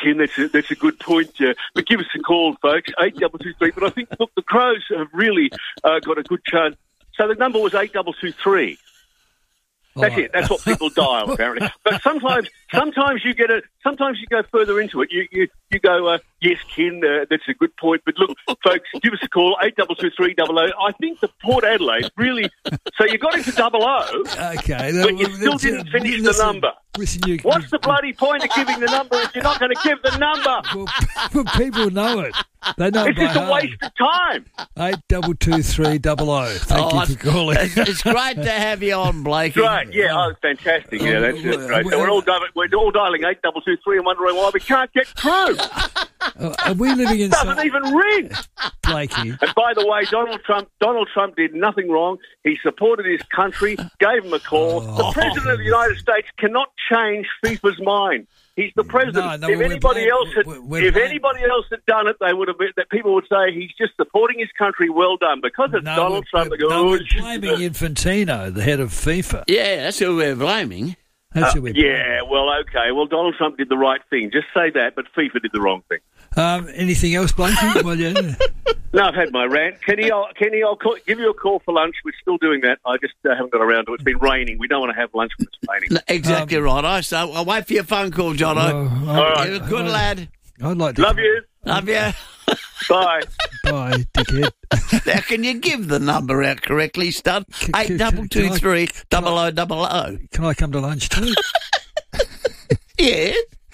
Ken, that's a good point. But give us a call, folks, 8223. But I think, look, the Crows have really got a good chance. So the number was 8223. That's it. That's what people dial, apparently. But sometimes you get sometimes you go further into it. You go, yes, Ken, that's a good point. But look, folks, give us a call, 822300. I think the Port Adelaide really. So you got into 00. Okay, but you still didn't finish the number. What's the bloody point of giving the number if you're not going to give the number? Well, people know it. They know it's just a waste of time. 822300. Thank you for calling. It's great to have you on, Blakey. Right, yeah, fantastic. Yeah, that's great. So we're all dialing 8223 and wondering why we can't get through. Are we living in? Doesn't even ring, Blakey. And by the way, Donald Trump did nothing wrong. He supported his country, gave him a call. The President of the United States cannot change FIFA's mind. He's the president. No, if anybody else had done it, they would have. That people would say he's just supporting his country. Well done, because it's Donald Trump. They go, we're blaming Infantino, the head of FIFA. Yeah, that's who we're blaming. Yeah, well, okay. Well, Donald Trump did the right thing. Just say that, but FIFA did the wrong thing. Anything else, Blakey? Well, yeah. No, I've had my rant. Kenny, I'll give you a call for lunch. We're still doing that. I just haven't got around to it. It's been raining. We don't want to have lunch when it's raining. Exactly right. So I'll wait for your phone call, Jono. All right. You're a good lad. I'd like to. Love you. Love you. Bye. Bye, dickhead. Now, can you give the number out correctly, stud? 8223 0000. Can I come to lunch too? Yeah.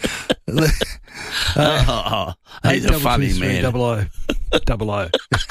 He's a funny man. 0000.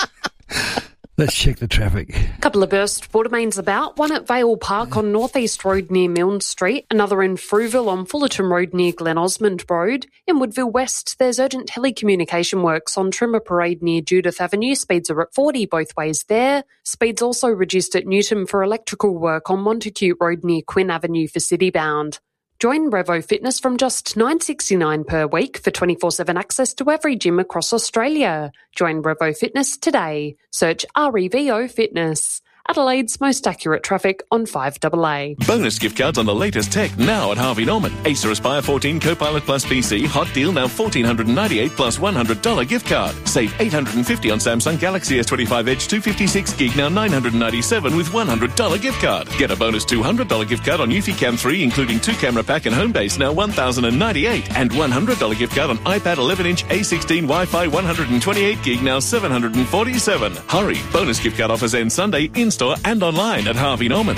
Let's check the traffic. A couple of burst water mains about, one at Vale Park on North East Road near Milne Street, another in Frueville on Fullerton Road near Glen Osmond Road. In Woodville West, there's urgent telecommunication works on Trimmer Parade near Judith Avenue. Speeds are at 40 both ways there. Speeds also reduced at Newton for electrical work on Montacute Road near Quinn Avenue for citybound. Join Revo Fitness from just $9.69 per week for 24/7 access to every gym across Australia. Join Revo Fitness today. Search REVO Fitness. Adelaide's most accurate traffic on 5AA. Bonus gift cards on the latest tech now at Harvey Norman. Acer Aspire 14 Copilot Plus PC. Hot deal now $1,498 plus $100 gift card. Save $850 on Samsung Galaxy S25 Edge 256 gig now $997 with $100 gift card. Get a bonus $200 gift card on Eufy Cam 3 including 2 camera pack and home base now $1,098 and $100 gift card on iPad 11-inch A16 Wi-Fi 128 gig now $747. Hurry! Bonus gift card offers end Sunday in-store and online at Harvey Norman.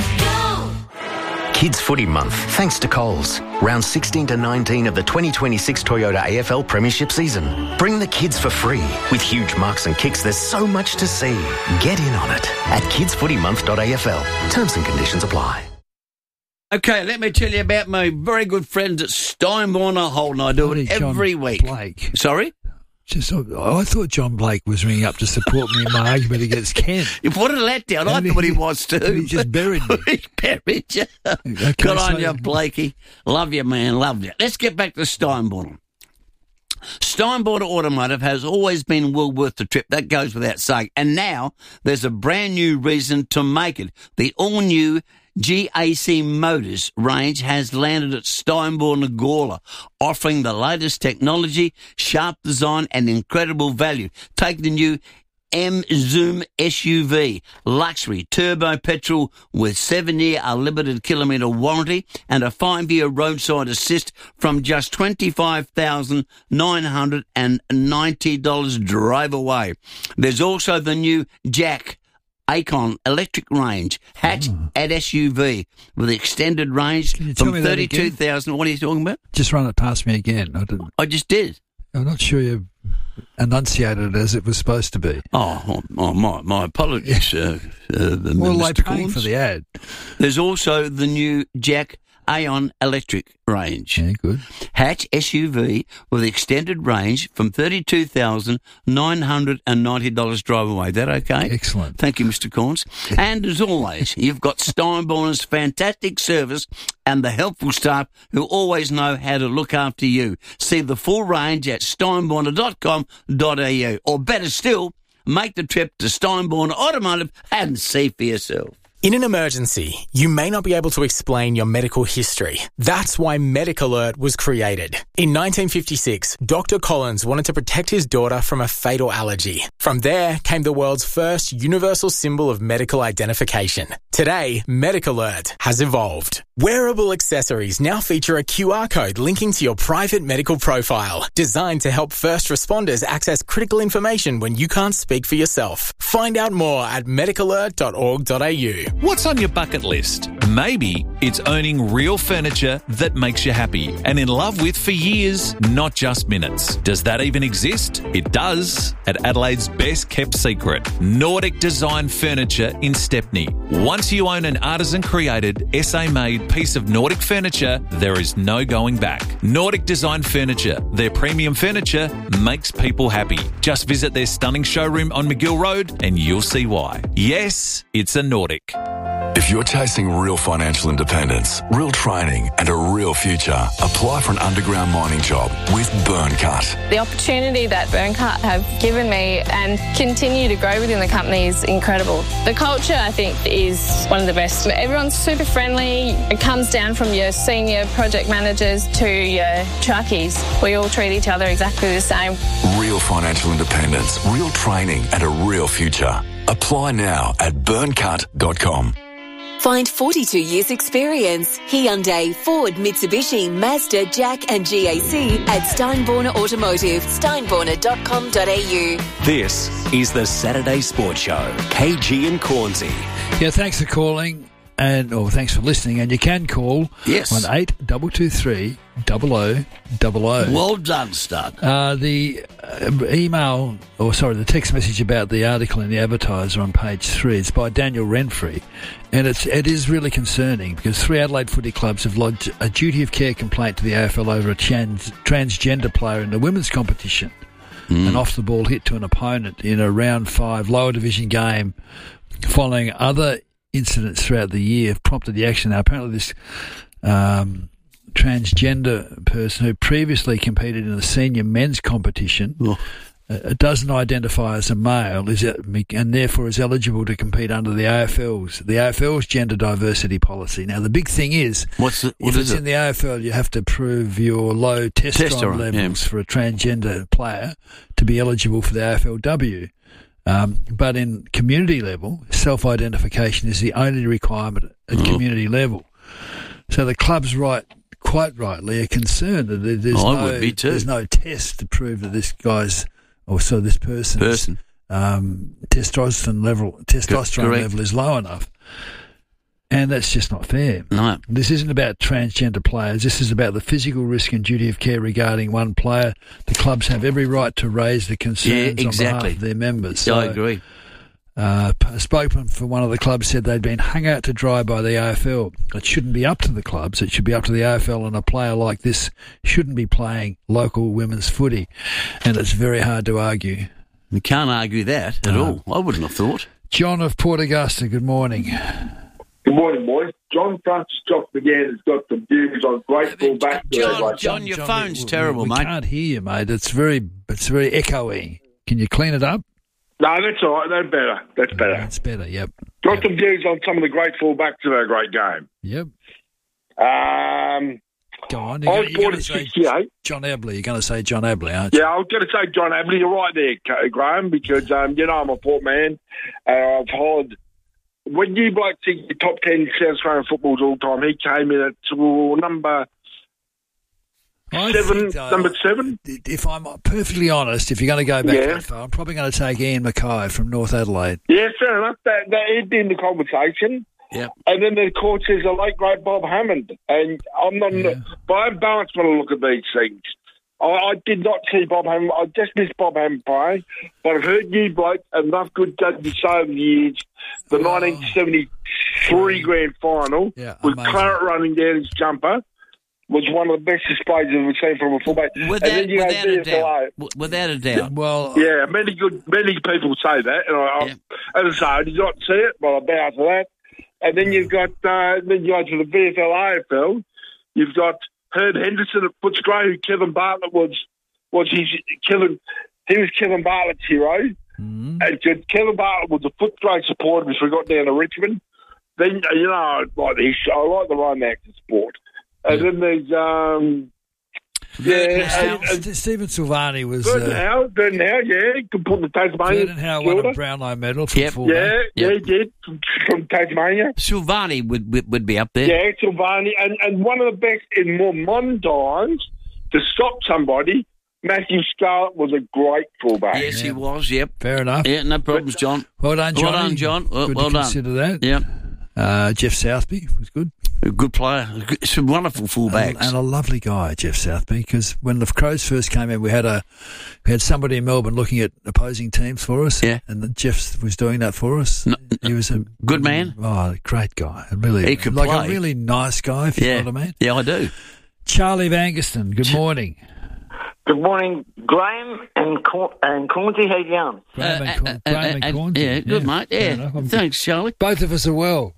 Kids Footy Month, thanks to Coles. Round 16 to 19 of the 2026 Toyota AFL Premiership season. Bring the kids for free. With huge marks and kicks, there's so much to see. Get in on it at kidsfootymonth.afl. Terms and conditions apply. Okay, let me tell you about my very good friends at Steinborn Holden. I do it every week. Blake. Sorry? I thought John Blake was ringing up to support me in my argument against Ken. What a letdown. I thought he was too. He just buried me. He buried you. Okay, good on you, Blakey. Love you, man. Love you. Let's get back to Steinborn. Steinborn Automotive has always been well worth the trip. That goes without saying. And now there's a brand new reason to make it. The all-new GAC Motors range has landed at Steinborn Gawler, offering the latest technology, sharp design and incredible value. Take the new M-Zoom SUV, luxury turbo petrol with 7-year unlimited kilometre warranty and a 5-year roadside assist from just $25,990 drive away. There's also the new Jack Acon electric range, hatch at SUV with extended range from 32,000. What are you talking about? Just run it past me again. I just did. I'm not sure you enunciated it as it was supposed to be. My apologies. Well, they're paying for the ad. There's also the new Jack Aon electric range. Yeah, good. Hatch SUV with extended range from $32,990 drive away. That okay? Excellent. Thank you, Mr. Corns. And as always, you've got Steinborn's fantastic service and the helpful staff who always know how to look after you. See the full range at steinborner.com.au, or better still, make the trip to Steinborn Automotive and see for yourself. In an emergency, you may not be able to explain your medical history. That's why MedicAlert was created. In 1956, Dr. Collins wanted to protect his daughter from a fatal allergy. From there came the world's first universal symbol of medical identification. Today, MedicAlert has evolved. Wearable accessories now feature a QR code linking to your private medical profile, designed to help first responders access critical information when you can't speak for yourself. Find out more at medicalert.org.au. What's on your bucket list? Maybe it's owning real furniture that makes you happy and in love with for years, not just minutes. Does that even exist? It does at Adelaide's best kept secret, Nordic Design Furniture in Stepney. Once you own an artisan created, SA made piece of Nordic furniture, there is no going back. Nordic Design Furniture, their premium furniture makes people happy. Just visit their stunning showroom on McGill Road and you'll see why. Yes, it's a Nordic. If you're chasing real financial independence, real training and a real future, apply for an underground mining job with Burncut. The opportunity that Burncut have given me and continue to grow within the company is incredible. The culture, I think, is one of the best. Everyone's super friendly. It comes down from your senior project managers to your truckies. We all treat each other exactly the same. Real financial independence, real training and a real future. Apply now at burncut.com. Find 42 years experience. Hyundai, Ford, Mitsubishi, Mazda, Jack and GAC at Steinborner Automotive. Steinborner.com.au. This is the Saturday Sports Show. KG and Cornsey. Yeah, thanks for calling. Thanks for listening, and you can call on 8223 0000. Well done, Stud. The text message about the article in the Advertiser on page 3, it's by Daniel Renfrey, and it is really concerning because 3 Adelaide footy clubs have lodged a duty of care complaint to the AFL over a transgender player in the women's competition. An off-the-ball hit to an opponent in a round 5 lower division game following other incidents throughout the year have prompted the action. Now, apparently this transgender person who previously competed in the senior men's competition doesn't identify as a male and therefore is eligible to compete under the AFL's gender diversity policy. Now, the big thing is, if it's in the AFL, you have to prove your low testosterone levels for a transgender player to be eligible for the AFLW. But in community level, self-identification is the only requirement at community level. So the clubs, quite rightly, are concerned that there's no test to prove that this guy's, this person's testosterone level is low enough. And that's just not fair. No. This isn't about transgender players. This is about the physical risk and duty of care regarding one player. The clubs have every right to raise the concerns on behalf of their members. So, I agree. A spokesman for one of the clubs said they'd been hung out to dry by the AFL. It shouldn't be up to the clubs. It should be up to the AFL, and a player like this shouldn't be playing local women's footy. And it's very hard to argue. You can't argue that at all. I wouldn't have thought. John of Port Augusta, good morning. Good morning, boys. John Francis Jock again has got some views on great fullback. John, your phone's terrible, mate. I can't hear you, mate. It's very echoey. Can you clean it up? No, that's all right. That's better. That's better, yep. Got some views on some of the great fullbacks of our great game. Yep. Go on. I was born in 68. John Abley. You're going to say John Abley, aren't you? Yeah, I was going to say John Abley. You're right there, Graham, because, I'm a Port man. I've followed... When you bloke think the top 10 South Australian footballers all time, he came in at number 7. If I'm perfectly honest, if you're going to go back that far, I'm probably going to take Ian Mackay from North Adelaide. Yeah, fair enough. That is in the conversation. Yep. And then the court says the late great Bob Hammond. And I'm not, but I'm balanced when I look at these things. I did not see Bob Hammond. I just missed Bob Hammond play. But I've heard you bloke enough good judges over the years. The 1973 grand final with Claret running down his jumper was one of the best displays I've ever seen from a fullback. Without a doubt. Well, yeah, many people say that. And as I say, I did not see it, but I bow to that. And then you've got, then you go to the VFL, AFL. You've got Herb Henderson at Footscray, who Kevin Bartlett he was Kevin Bartlett's hero. And Kevin Bartlett was a Footscray supporter before he got down to Richmond. then I like the romance of sport. And then there's Stephen Silvani was. Burton Howe, yeah, he could put the Tasmania. Burton Howe won a Brownlow medal for fullback. Yeah, he did from Tasmania. Silvani would be up there. Yeah, Silvani, and one of the best in more modern times to stop somebody. Matthew Scarlett was a great fullback. Yes, he was. Yep, fair enough. Yeah, no problems, John. Well done, Johnny. Well done, John. Good well to done. Consider that. Yep. Jeff Southby was good. A good player. Some wonderful fullbacks. And a lovely guy, Jeff Southby, because when the Crows first came in, we had somebody in Melbourne looking at opposing teams for us. Yeah. And Jeff was doing that for us. No, he was a good man. Oh, great guy. Really, he could play. A really nice guy, if you know what I mean. Yeah, I do. Charlie Vangerston, good morning. Good morning, Graham and Cornsey. How you going? Graham and Cornsey. Yeah, good, mate. Yeah, thanks, Charlie. Both of us are well.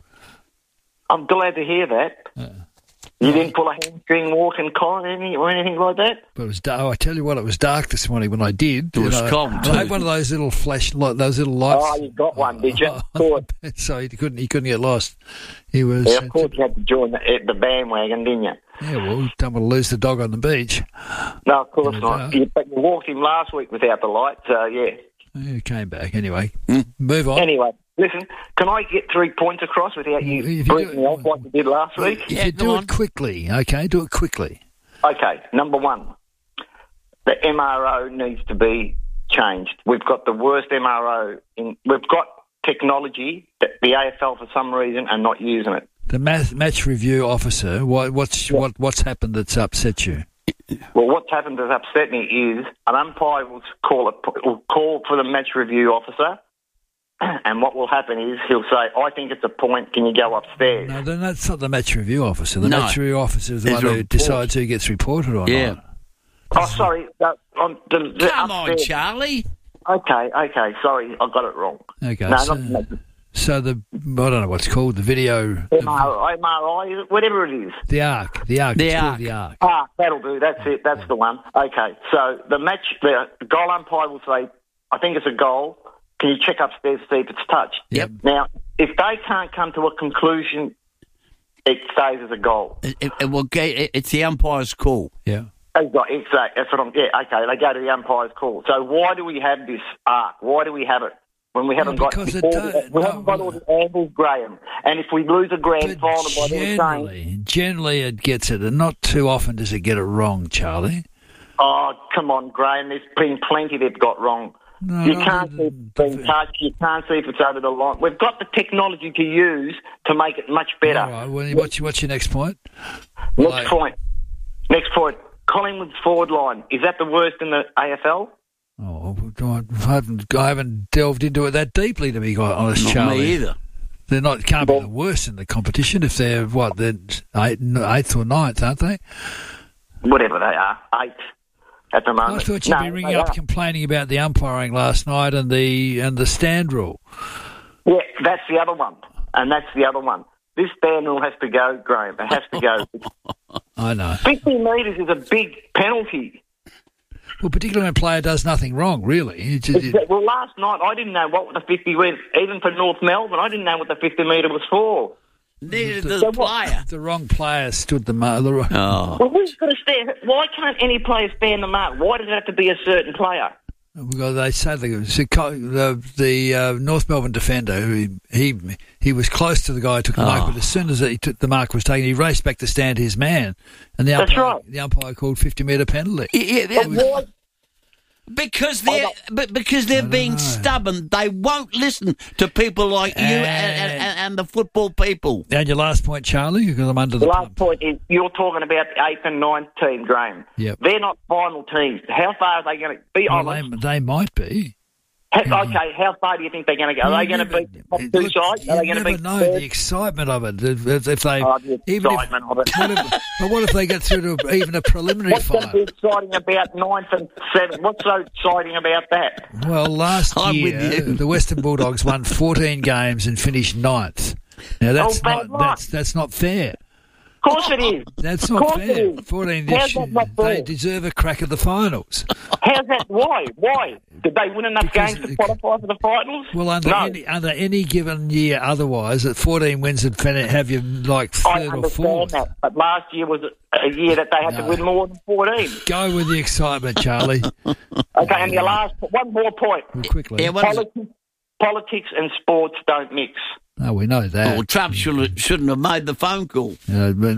I'm glad to hear that. You didn't pull a hamstring walk and or anything like that? But it was dark. I tell you what, it was dark this morning when I did. It was cold too. I had one of those little those little lights. Oh, you got one, did you? So he couldn't get lost. He was. Yeah, of course you had to join the bandwagon, didn't you? Yeah, well, you don't want to lose the dog on the beach. No, of course not. But you walked him last week without the light, so yeah. He came back anyway. Move on. Anyway, listen, can I get 3 points across without you breaking me off like you did last week? If you do it quickly, okay? Do it quickly. Okay, number one, the MRO needs to be changed. We've got the worst MRO we've got technology that the AFL for some reason are not using it. The match review officer, what's happened that's upset you? Well, what's happened that's upset me is an umpire will call for the match review officer, and what will happen is he'll say, I think it's a point, can you go upstairs? No, then that's not the match review officer. The match review officer is the one who decides who gets reported or not. Oh, sorry. Come on, Charlie. Okay, sorry, I got it wrong. Okay, no, so I don't know what's called, the video... MRI, whatever it is. The ARC. It's called the ARC. Ah, that'll do. That's it. That's the one. Okay, so the goal umpire will say, I think it's a goal. Can you check upstairs to see if it's touched? Yep. Now, if they can't come to a conclusion, it stays as a goal. It's the umpire's call. Yeah. Exactly. That's what okay, they go to the umpire's call. So why do we have this ARC? Why do we have it? When we haven't got all the angles, Graham. And if we lose a grand final by the same... Generally it gets it, and not too often does it get it wrong, Charlie. Oh, come on, Graham. There's been plenty they've got wrong. You can't see if it's been touched. You can't see if it's over the line. We've got the technology to use to make it much better. All right, well, what's your next point? Next point. Collingwood's forward line. Is that the worst in the AFL? Oh, I haven't delved into it that deeply, to be quite honest, Charlie. Not me either. They're not. Can't be the worst in the competition if they're they're eighth or ninth, aren't they? Whatever they are, eighth at the moment. I thought you'd be ringing up complaining about the umpiring last night and the stand rule. Yeah, that's the other one, This stand rule has to go, Graham. It has to go. I know. 50 metres is a big penalty. Well, particularly when a player does nothing wrong, really. Well, last night I didn't know what the 50 was, even for North Melbourne. I didn't know what the 50 metre was for. Neither did the player. The wrong player stood the mark. Well, who's going to stand? Why can't any player stand the mark? Why does it have to be a certain player? Well, they say the North Melbourne defender, he was close to the guy who took the mark, but as soon as the mark was taken, he raced back to stand his man, and the umpire called 50-metre penalty. Yeah, because they're being stubborn. They won't listen to people like you and the football people. And your last point, Charlie, because I'm under the last point is you're talking about the 8th and 9th team, Graham. Yep. They're not final teams. How far are they going to be? Well, they might be. Okay, how far do you think they're going to go? Are they going to beat the top two sides? Are they going to beat the excitement of it? If they, the excitement of it. What if they get through to even a preliminary final? What's going to be exciting about 9th and 7th? What's so exciting about that? Well, last year, the Western Bulldogs won 14 games and finished 9th. Now, that's not fair. Of course it is. That's not fair. 14 this year. They deserve a crack at the finals. How's that? Why? Did they win enough games to qualify for the finals? Well, under any given year otherwise, at 14 wins would have you like third or fourth. That, but last year was a year that they had to win more than 14. Go with the excitement, Charlie. Okay, and one more point. Quickly. Yeah, politics and sports don't mix. Oh, we know that. Well, Trump shouldn't have made the phone call. Is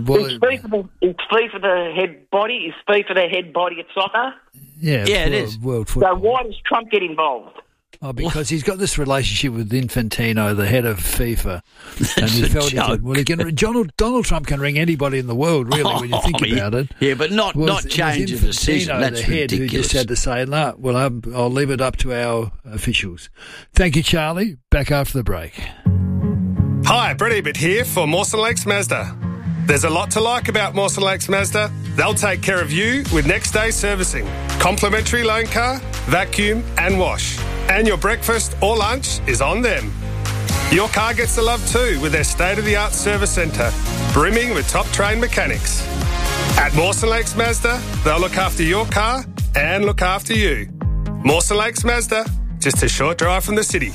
FIFA the head body? Is FIFA the head body at soccer? Yeah, it is. World football. So why does Trump get involved? Oh, because he's got this relationship with Infantino, the head of FIFA, and he felt Donald Trump can ring anybody in the world, really, when you think about it. Yeah, but not change a decision. That's the head ridiculous. Who just had to say, "No, well, I'll leave it up to our officials." Thank you, Charlie. Back after the break. Hi, Brett Ebert here for Mawson Lakes Mazda. There's a lot to like about Mawson Lakes Mazda. They'll take care of you with next day servicing, complimentary loan car, vacuum and wash. And your breakfast or lunch is on them. Your car gets the love too with their state-of-the-art service centre, brimming with top-trained mechanics. At Mawson Lakes Mazda, they'll look after your car and look after you. Mawson Lakes Mazda, just a short drive from the city.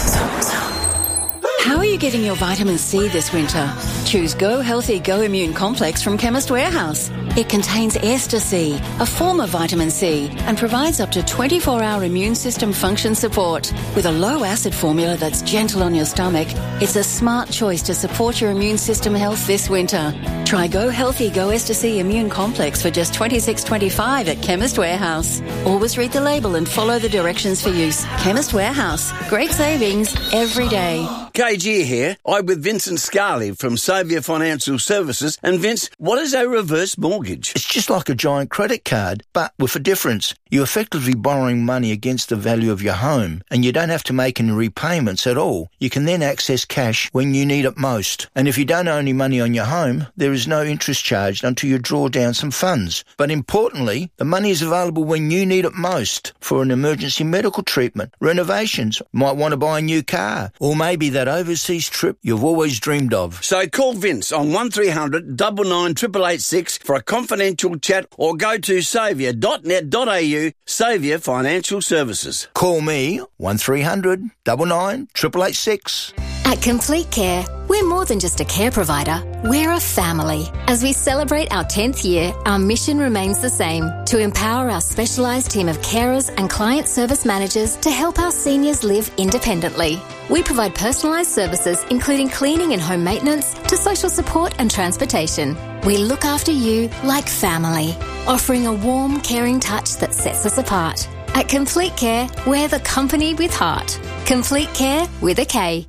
How are you getting your vitamin C this winter? Choose Go Healthy Go Immune Complex from Chemist Warehouse. It contains Ester C, a form of vitamin C, and provides up to 24-hour immune system function support. With a low-acid formula that's gentle on your stomach, it's a smart choice to support your immune system health this winter. Try Go Healthy Go Ester C Immune Complex for just $26.25 at Chemist Warehouse. Always read the label and follow the directions for use. Chemist Warehouse. Great savings every day. KG here. I'm with Vincent Scarley from Saviour Financial Services. And Vince, what is a reverse mortgage? It's just like a giant credit card, but with a difference. You're effectively borrowing money against the value of your home, and you don't have to make any repayments at all. You can then access cash when you need it most. And if you don't owe any money on your home, there is no interest charged until you draw down some funds. But importantly, the money is available when you need it most for an emergency medical treatment, renovations, might want to buy a new car, or maybe that overseas trip you've always dreamed of. So call Vince on 1300 99 886 for a confidential chat, or go to saviour.net.au. Saviour Financial Services. Call me 1300 99 886. At Complete Care, we're more than just a care provider, we're a family. As we celebrate our 10th year, our mission remains the same, to empower our specialised team of carers and client service managers to help our seniors live independently. We provide personalised services including cleaning and home maintenance to social support and transportation. We look after you like family, offering a warm, caring touch that sets us apart. At Complete Care, we're the company with heart. Complete Care with a K.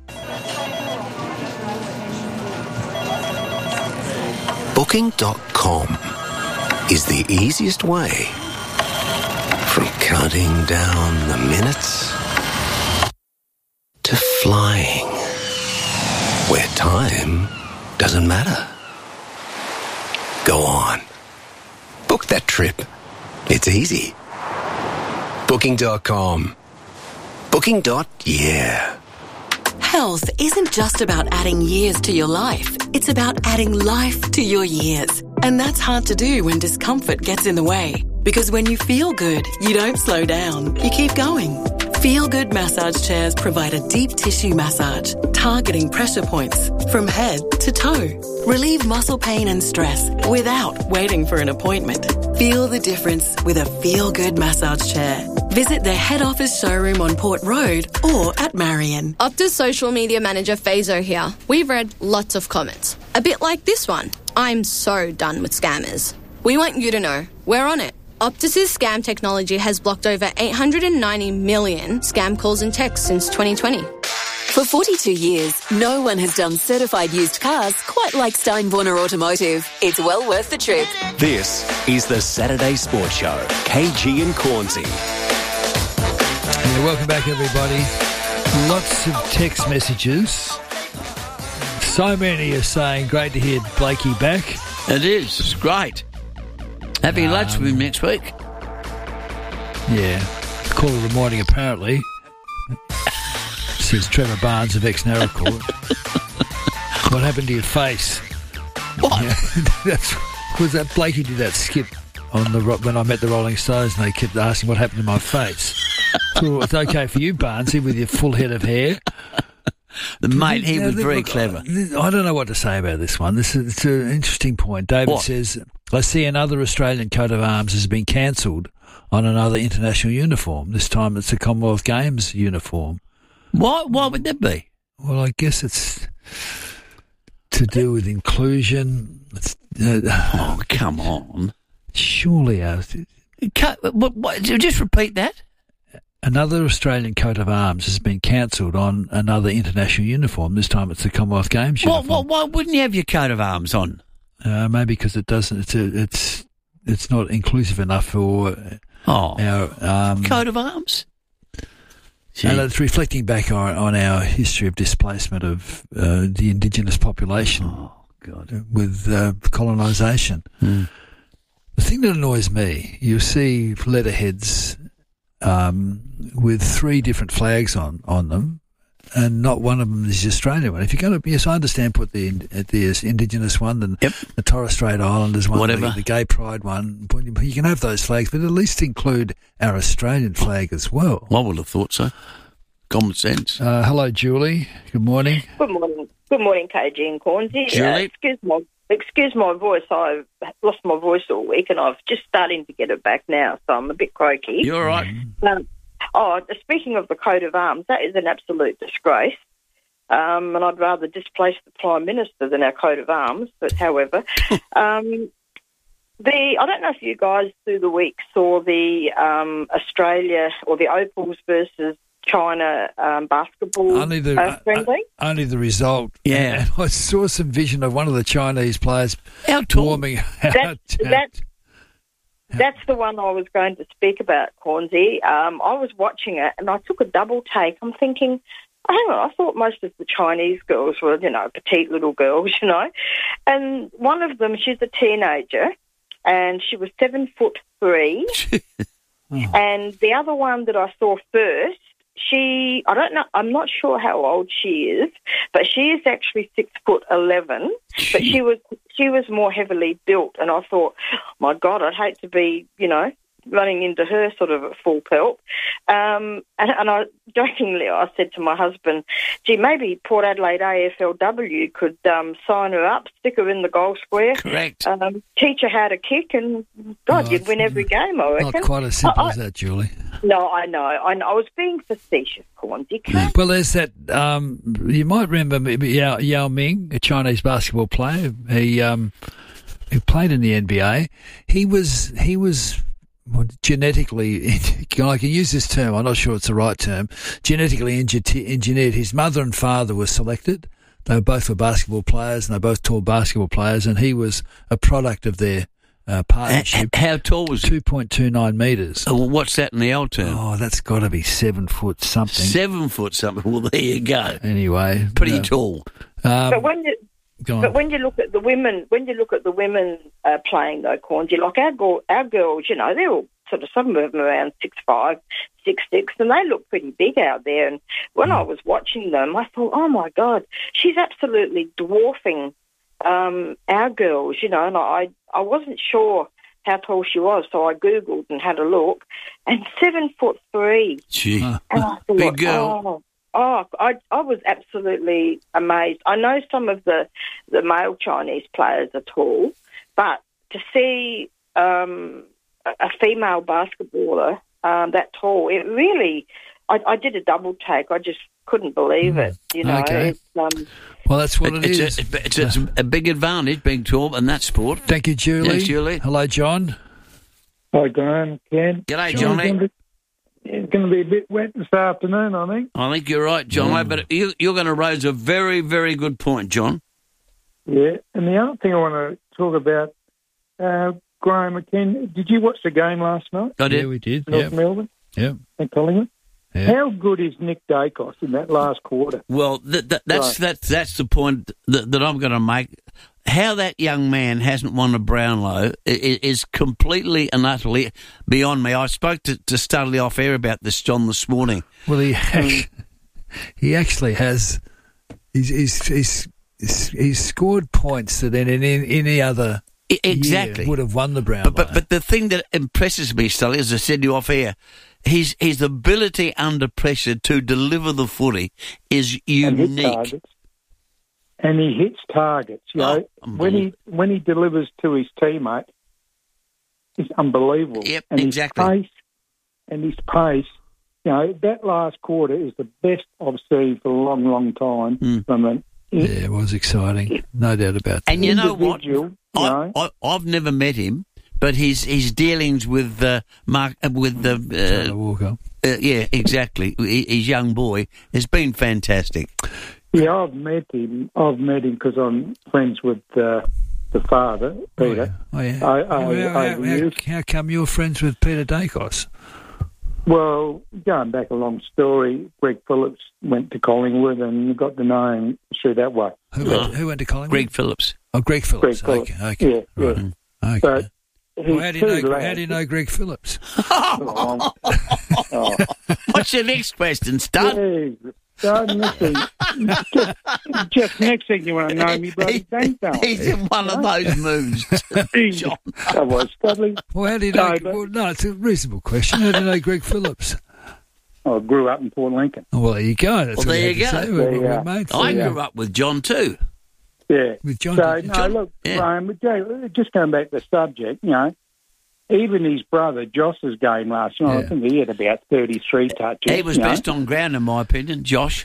Booking.com is the easiest way from counting down the minutes to flying, where time doesn't matter. Go on. Book that trip. It's easy. Booking.com. Booking.yeah. Health isn't just about adding years to your life. It's about adding life to your years. And that's hard to do when discomfort gets in the way. Because when you feel good, you don't slow down. You keep going. Feel Good massage chairs provide a deep tissue massage, targeting pressure points from head to toe. Relieve muscle pain and stress without waiting for an appointment. Feel the difference with a Feel Good massage chair. Visit their head office showroom on Port Road or at Marion. Optus social media manager Fazo here. We've read lots of comments. A bit like this one. I'm so done with scammers. We want you to know we're on it. Optus's scam technology has blocked over 890 million scam calls and texts since 2020. For 42 years, no one has done certified used cars quite like Steinborner Automotive. It's well worth the trip. This is the Saturday Sports Show. KG and Cornsey. Yeah, welcome back, everybody. Lots of text messages. So many are saying, great to hear Blakey back. It is. It's great. Having lunch with him next week. Yeah. Call of the morning, apparently. Says Trevor Barnes of ex-Narra Court. What happened to your face? What? Yeah, that's because that Blakey did that skit on when I met the Rolling Stones, and they kept asking what happened to my face. It's okay for you, Barnesy, with your full head of hair. Mate, he was very clever. I don't know what to say about this one. It's an interesting point. David says, I see another Australian coat of arms has been cancelled on another international uniform. This time it's a Commonwealth Games uniform. Why would that be? Well, I guess it's to do with inclusion. Oh, come on. Surely. Just repeat that. Another Australian coat of arms has been cancelled on another international uniform. This time it's the Commonwealth Games uniform. Why wouldn't you have your coat of arms on? Maybe because it doesn't. It's not inclusive enough for our coat of arms. And it's reflecting back on our history of displacement of the indigenous population. Oh God! With colonisation. Mm. The thing that annoys me, you see letterheads with 3 different flags on them, and not one of them is the Australian one. If you're going to, yes, I understand, put the Indigenous one, the Torres Strait Islanders one, the Gay Pride one. You can have those flags, but at least include our Australian flag as well. I would have thought so. Common sense. Hello, Julie. Good morning. Good morning. Good morning, KG and Cornsey. Julie. Excuse my voice. I've lost my voice all week, and I've just starting to get it back now, so I'm a bit croaky. You're all right. Speaking of the coat of arms, that is an absolute disgrace. And I'd rather displace the Prime Minister than our coat of arms. But however, I don't know if you guys through the week saw the Australia or the Opals versus China basketball friendly. Only the result. Yeah. And I saw some vision of one of the Chinese players warming out. That's the one I was going to speak about, Cornsey. I was watching it and I took a double take. I'm thinking, hang on, I thought most of the Chinese girls were, petite little girls, And one of them, she's a teenager and she was 7'3". And the other one that I saw first, I'm not sure how old she is, but she is actually 6'11", but she was more heavily built, and I thought, my God, I'd hate to be, running into her sort of at full pelt. And I jokingly, I said to my husband, gee, maybe Port Adelaide AFLW could sign her up, stick her in the goal square. Correct. Teach her how to kick, and God, you'd win every game, I reckon. Not quite as simple as that, Julie. No, I know. I was being facetious, Cornsey. Well, there's that, you might remember Yao Ming, a Chinese basketball player. He played in the NBA. He was genetically, I can use this term, I'm not sure it's the right term, genetically engineered. His mother and father were selected. They both were basketball players, and they both tall basketball players, and he was a product of their partnership. How tall was he? 2.29 metres. Well, what's that in the old term? Oh, that's got to be 7 foot something. 7 foot something. Well, there you go. Anyway. Pretty tall. But when you look at the women, playing though, Cornsey, like our girls, they're all sort of, some of them around 6'5", 6'6", and they look pretty big out there. And when I was watching them, I thought, oh my God, she's absolutely dwarfing our girls, and I wasn't sure how tall she was, so I Googled and had a look, and 7'3". Gee, and I thought, big girl. I was absolutely amazed. I know some of the male Chinese players are tall, but to see a female basketballer that tall, it really, I did a double take. I just couldn't believe it, Okay. Well, that's what it is. It's a big advantage being tall in that sport. Thank you, Julie. Thanks, Julie. Hello, John. Hi, Graham, Ken. G'day, Johnny. It's going to be a bit wet this afternoon, I think. I think you're right, John. But you're going to raise a very, very good point, John. Yeah, and the other thing I want to talk about, Graham and Ken, did you watch the game last night? I did. Yeah, we did. North Melbourne? Yeah. And Collingwood? Yeah. How good is Nick Dacos in that last quarter? Well, that's the point that I'm going to make. How that young man hasn't won a Brownlow is completely and utterly beyond me. I spoke to Studley off air about this, John, this morning. Well, he actually has. He's scored points that in any other year would have won the Brownlow. But the thing that impresses me, Studley, as I said to you off air, his ability under pressure to deliver the footy is unique. And he hits targets. You know, when he delivers to his teammate, it's unbelievable. Yep, and exactly. His pace, you know, that last quarter is the best I've seen for a long, long time. From an it was exciting, no doubt about that. And you know what? I've never met him, but his dealings with Taylor Walker. Yeah, exactly. His young boy has been fantastic. Yeah, I've met him because I'm friends with the father, Peter. Oh, yeah. How come you're friends with Peter Dacos? Well, going back a long story, Greg Phillips went to Collingwood and got to know him through that way. Who went to Collingwood? Greg Phillips. Oh, Greg Phillips. Okay. Yeah. Right. Okay. But how do you know Greg Phillips? What's your next question, Stud? Just next thing you want to know me, brother. He's in one of those moods, John. That was Studley. Well, how do you know? No, it's a reasonable question. How do you know Greg Phillips? I grew up in Port Lincoln. Oh, well, there you go. That's there you go. We're mates. I grew up with John too. Yeah. With John. Look, Graham, just going back to the subject, you know, even his brother, Josh's game last night, I think he had about 33 touches. He was best on ground, in my opinion, Josh.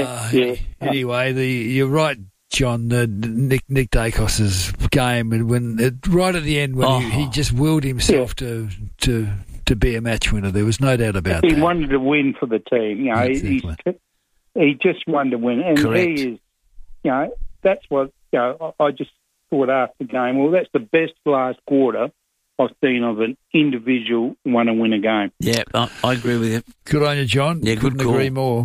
Anyway, you're right, John. Nick Dacos's game, right at the end when he just willed himself to be a match winner. There was no doubt about that. He wanted to win for the team. You know, exactly. he just wanted to win, and Correct. he is. You know, that's what. You know, I just thought after the game. Well, that's the best last quarter I've seen of an individual want to win a game. Yeah, I agree with you. Good on you, John. Yeah, couldn't agree more.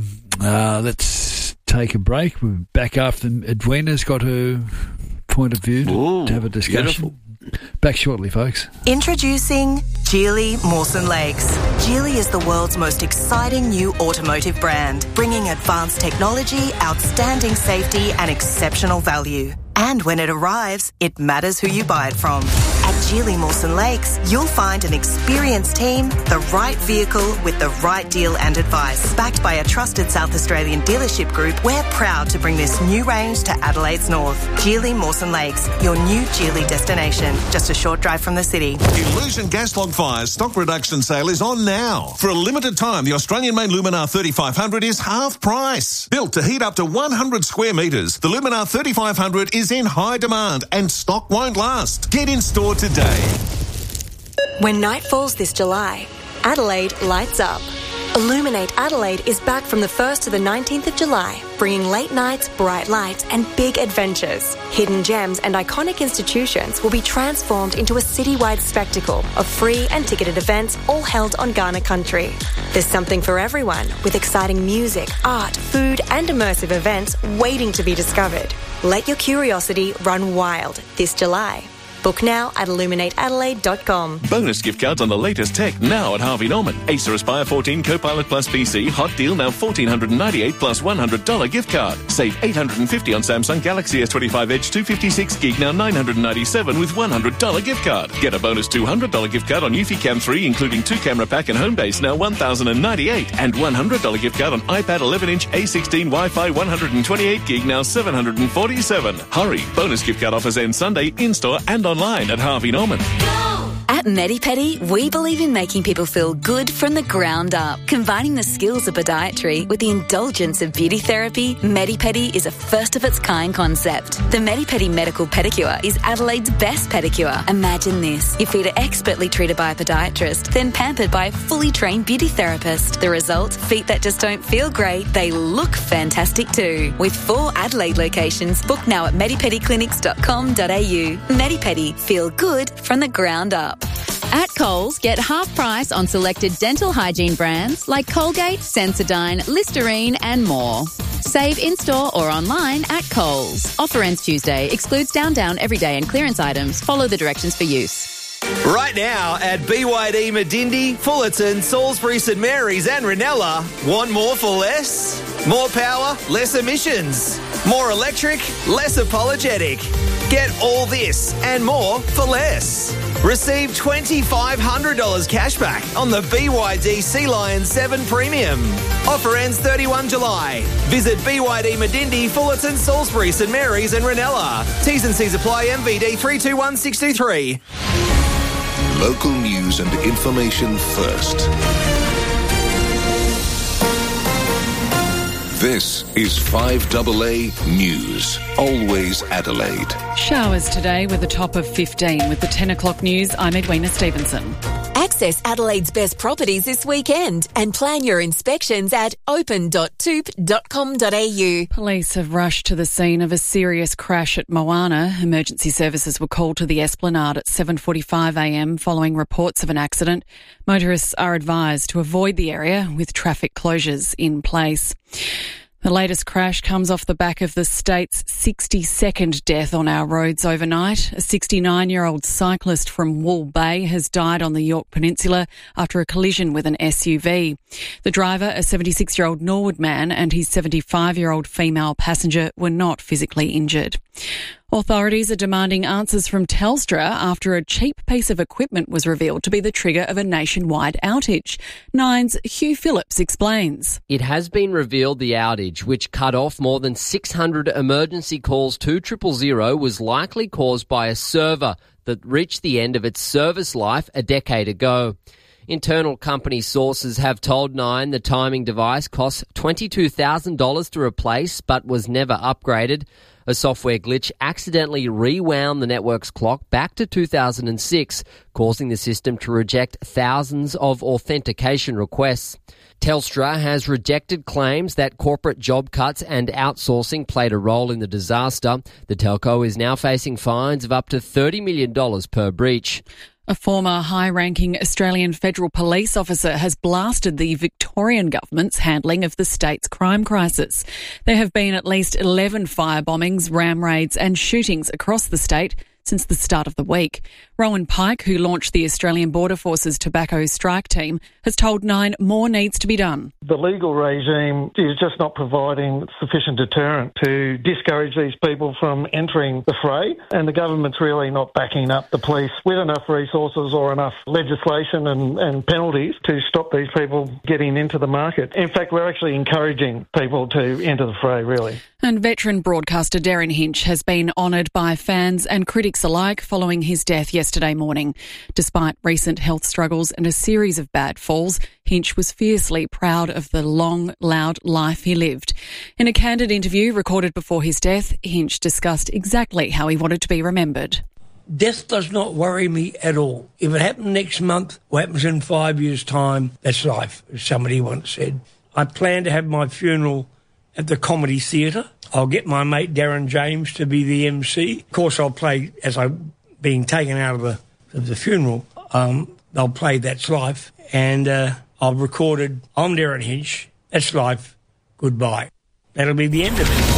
Let's take a break. We're back after Edwina's got her point of view to have a discussion. Beautiful. Back shortly, folks. Introducing Geely Mawson Lakes. Geely is the world's most exciting new automotive brand, bringing advanced technology, outstanding safety and exceptional value. And when it arrives, it matters who you buy it from. At Geely Mawson Lakes, you'll find an experienced team, the right vehicle with the right deal and advice. Backed by a trusted South Australian dealership group, we're proud to bring this new range to Adelaide's north. Geely Mawson Lakes, your new Geely destination. Just a short drive from the city. Illusion Gas Log Fire's stock reduction sale is on now. For a limited time, the Australian-made Luminar 3500 is half price. Built to heat up to 100 square metres, the Luminar 3500 is in high demand and stock won't last. Get in store today. When night falls this July, Adelaide lights up. Illuminate Adelaide is back from the 1st to the 19th of July, bringing late nights, bright lights and big adventures. Hidden gems and iconic institutions will be transformed into a citywide spectacle of free and ticketed events all held on Kaurna country. There's something for everyone, with exciting music, art, food and immersive events waiting to be discovered. Let your curiosity run wild this July. Book now at illuminateadelaide.com. Bonus gift cards on the latest tech now at Harvey Norman. Acer Aspire 14 Copilot Plus PC. Hot deal now $1,498 plus $100 gift card. Save $850 on Samsung Galaxy S25 Edge 256 gig now $997 with $100 gift card. Get a bonus $200 gift card on Eufy Cam 3 including 2-camera pack and home base now $1,098 and $100 gift card on iPad 11-inch A16 Wi-Fi 128 gig now $747. Hurry! Bonus gift card offers end Sunday in-store and online at Harvey Norman. At Medipedi, we believe in making people feel good from the ground up. Combining the skills of podiatry with the indulgence of beauty therapy, Medipedi is a first-of-its-kind concept. The Medipedi Medical Pedicure is Adelaide's best pedicure. Imagine this. Your feet are expertly treated by a podiatrist, then pampered by a fully trained beauty therapist. The result? Feet that just don't feel great, they look fantastic too. With 4 Adelaide locations, book now at medipediclinics.com.au. Medipedi, feel good from the ground up. At Coles, get half price on selected dental hygiene brands like Colgate, Sensodyne, Listerine and more. Save in-store or online at Coles. Offer ends Tuesday. Excludes down, everyday and clearance items. Follow the directions for use. Right now at BYD Medindi, Fullerton, Salisbury, St Mary's and Ranella, want more for less? More power, less emissions. More electric, less apologetic. Get all this and more for less. Receive $2,500 cash back on the BYD Sea Lion 7 Premium. Offer ends 31 July. Visit BYD Medindi, Fullerton, Salisbury, St Mary's and Ranella. T's and C's apply. MVD 321623. Local news and information first. This is 5AA News. Always Adelaide. Showers today with a top of 15. With the 10 o'clock news, I'm Edwina Stevenson. Access Adelaide's best properties this weekend and plan your inspections at open.toop.com.au. Police have rushed to the scene of a serious crash at Moana. Emergency services were called to the Esplanade at 7:45am following reports of an accident. Motorists are advised to avoid the area with traffic closures in place. The latest crash comes off the back of the state's 62nd death on our roads overnight. A 69-year-old cyclist from Wool Bay has died on the Yorke Peninsula after a collision with an SUV. The driver, a 76-year-old Norwood man, and his 75-year-old female passenger were not physically injured. Authorities are demanding answers from Telstra after a cheap piece of equipment was revealed to be the trigger of a nationwide outage. Nine's Hugh Phillips explains. It has been revealed the outage, which cut off more than 600 emergency calls to 000, was likely caused by a server that reached the end of its service life a decade ago. Internal company sources have told Nine the timing device cost $22,000 to replace but was never upgraded. A software glitch accidentally rewound the network's clock back to 2006, causing the system to reject thousands of authentication requests. Telstra has rejected claims that corporate job cuts and outsourcing played a role in the disaster. The telco is now facing fines of up to $30 million per breach. A former high-ranking Australian federal police officer has blasted the Victorian government's handling of the state's crime crisis. There have been at least 11 fire bombings, ram raids and shootings across the state since the start of the week. Rowan Pike, who launched the Australian Border Force's tobacco strike team, has told Nine more needs to be done. The legal regime is just not providing sufficient deterrent to discourage these people from entering the fray, and the government's really not backing up the police with enough resources or enough legislation and penalties to stop these people getting into the market. In fact, we're actually encouraging people to enter the fray, really. And veteran broadcaster Darren Hinch has been honoured by fans and critics alike following his death yesterday morning. Despite recent health struggles and a series of bad falls, Hinch was fiercely proud of the long, loud life he lived. In a candid interview recorded before his death, Hinch discussed exactly how he wanted to be remembered. Death does not worry me at all. If it happened next month or happens in 5 years' time, that's life, as somebody once said. I plan to have my funeral at the Comedy Theatre. I'll get my mate Darren James to be the MC. Of course, I'll play, as I'm being taken out of the funeral, they'll play That's Life. And I've recorded, I'm Darren Hinch, That's Life, goodbye. That'll be the end of it.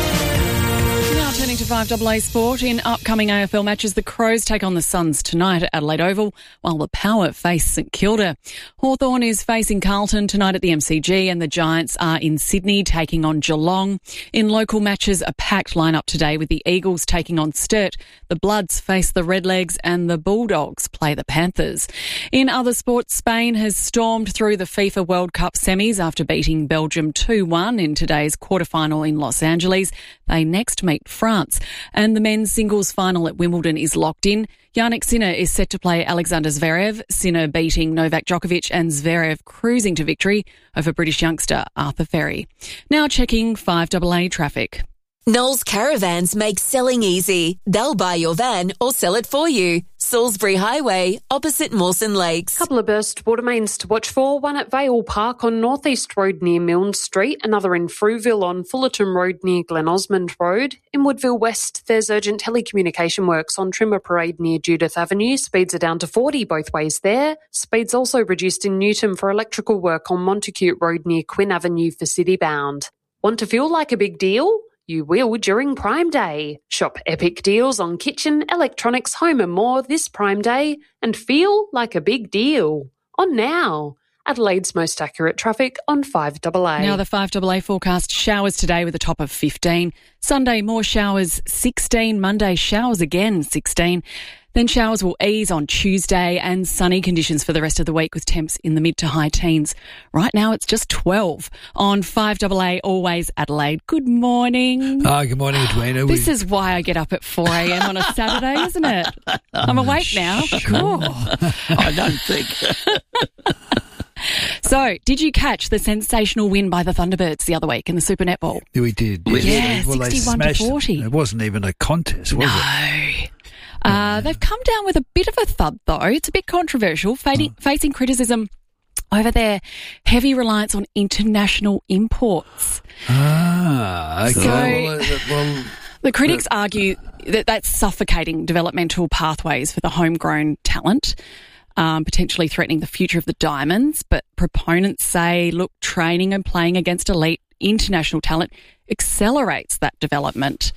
Now turning to 5AA Sport. In upcoming AFL matches, the Crows take on the Suns tonight at Adelaide Oval, while the Power face St Kilda. Hawthorn is facing Carlton tonight at the MCG, and the Giants are in Sydney taking on Geelong. In local matches, a packed lineup today with the Eagles taking on Sturt. The Bloods face the Redlegs and the Bulldogs play the Panthers. In other sports, Spain has stormed through the FIFA World Cup semis after beating Belgium 2-1 in today's quarterfinal in Los Angeles. They next meet France, and the men's singles final at Wimbledon is locked in. Jannik Sinner is set to play Alexander Zverev, Sinner beating Novak Djokovic and Zverev cruising to victory over British youngster Arthur Ferry. Now checking 5AA traffic. Knowles Caravans make selling easy. They'll buy your van or sell it for you. Salisbury Highway, opposite Mawson Lakes. Couple of burst water mains to watch for. One at Vale Park on North East Road near Milne Street. Another in Frueville on Fullerton Road near Glen Osmond Road. In Woodville West, there's urgent telecommunication works on Trimmer Parade near Judith Avenue. Speeds are down to 40 both ways there. Speeds also reduced in Newton for electrical work on Montacute Road near Quinn Avenue for Citybound. Want to feel like a big deal? You will during Prime Day. Shop epic deals on kitchen, electronics, home and more this Prime Day and feel like a big deal. On now. Adelaide's most accurate traffic on 5AA. Now the 5AA forecast: showers today with a top of 15. Sunday, more showers, 16. Monday, showers again, 16. Then showers will ease on Tuesday and sunny conditions for the rest of the week with temps in the mid to high teens. Right now it's just 12 on 5AA, always Adelaide. Good morning. Good morning, Edwina. This is why I get up at 4 a.m. on a Saturday, isn't it? I'm awake now. Cool. I don't think. So, did you catch the sensational win by the Thunderbirds the other week in the Super Netball? We did. Yeah, well, 61-40. It wasn't even a contest, was it? They've come down with a bit of a thud, though. It's a bit controversial, facing criticism over their heavy reliance on international imports. Okay. So, the critics argue that that's suffocating developmental pathways for the homegrown talent, potentially threatening the future of the Diamonds. But proponents say, look, training and playing against elite international talent accelerates that development.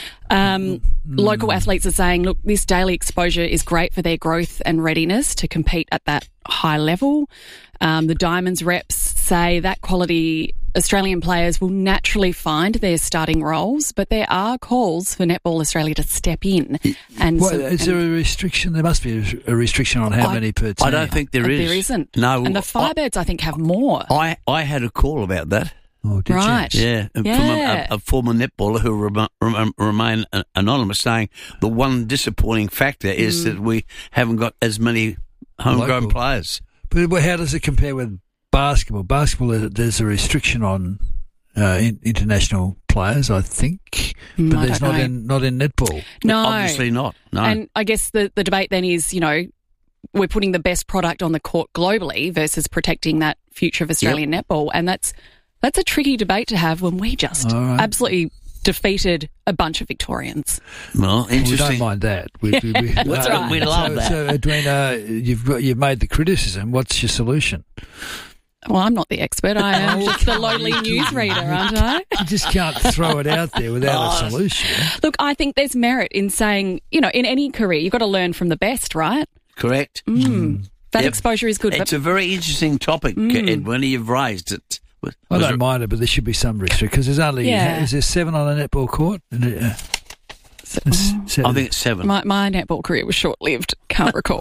Local athletes are saying, look, this daily exposure is great for their growth and readiness to compete at that high level. The Diamonds reps say that quality Australian players will naturally find their starting roles, but there are calls for Netball Australia to step in. And is there a restriction? There must be a restriction on how many per team. I don't think there is. There isn't. No. And the Firebirds, I think, have more. I had a call about that. Oh, did right. you? Yeah, from a former netballer who remain anonymous, saying the one disappointing factor is that we haven't got as many homegrown players. But how does it compare with basketball? Basketball, there's a restriction on international players, I think, but there's not in netball. No, obviously not. No, and I guess the debate then is, we're putting the best product on the court globally versus protecting that future of Australian netball, and that's a tricky debate to have when we just absolutely defeated a bunch of Victorians. Well, interesting. We don't mind that. That's right. We love that. So, Edwina, you've made the criticism. What's your solution? Well, I'm not the expert. I am just the lowly newsreader, aren't I? You just can't throw it out there without a solution. Look, I think there's merit in saying, in any career, you've got to learn from the best, right? Correct. That exposure is good. It's a very interesting topic, Edwina. You've raised it. I don't mind it, but there should be some restriction because there's only is there 7 on a netball court? 7. I think it's 7. My netball career was short-lived. Can't recall.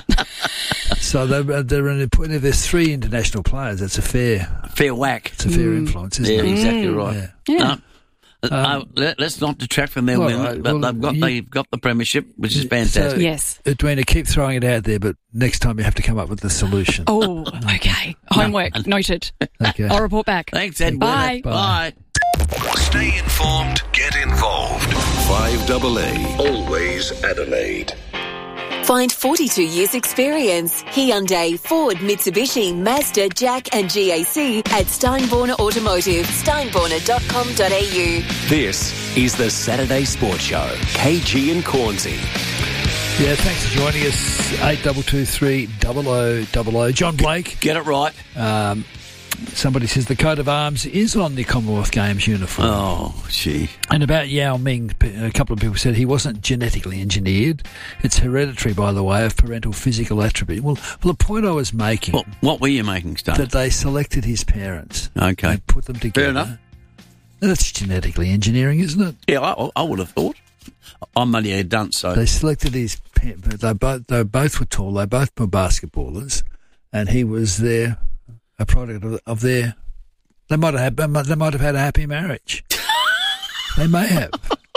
So if there's 3 international players, that's a fair whack. It's a fair influence, isn't it? Exactly right. Yeah. Let's not detract from their win, but they've got the premiership, which is fantastic. So, yes. Edwina, keep throwing it out there, but next time you have to come up with the solution. Oh, okay. Homework noted. Okay. I'll report back. Thanks, Ed. Bye. Stay informed, get involved. 5AA, always Adelaide. Find 42 years experience. Hyundai, Ford, Mitsubishi, Mazda, Jack and GAC at Steinborner Automotive. Steinborner.com.au. This is the Saturday Sports Show. KG and Cornsey. Yeah, thanks for joining us. 8223 0000. John Blake. Get it right. Somebody says the coat of arms is on the Commonwealth Games uniform. Oh, gee. And about Yao Ming, a couple of people said he wasn't genetically engineered. It's hereditary, by the way, of parental physical attribute. Well, the point I was making... What were you making, Stan? That they selected his parents. Okay. And put them together. Fair enough. That's genetically engineering, isn't it? Yeah, I would have thought. I'm only a dunce, so... They selected his parents. They both were tall. They both were basketballers. And he was a product of their... They might have had a happy marriage. They may have.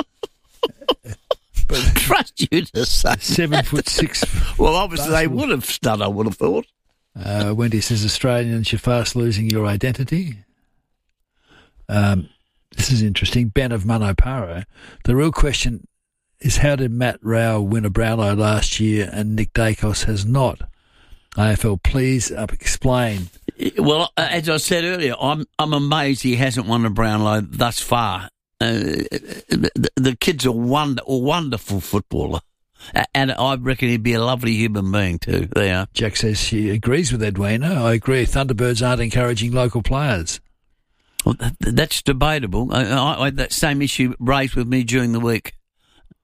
But trust you to say 7'6". Well, obviously they would have stud, I would have thought. Wendy says Australians, you're fast losing your identity. This is interesting. Ben of Manoparo. The real question is, how did Matt Rao win a Brownlow last year and Nick Dacos has not? AFL, please explain. Well, as I said earlier, I'm amazed he hasn't won a Brownlow thus far. The kid's a wonderful footballer, and I reckon he'd be a lovely human being too. There, Jack says she agrees with Edwina. I agree. Thunderbirds aren't encouraging local players. Well, that's debatable. I had that same issue raised with me during the week.